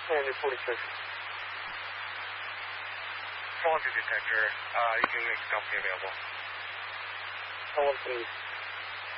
Sandy 46. Faulty detector. You can make the company available. Hello, please.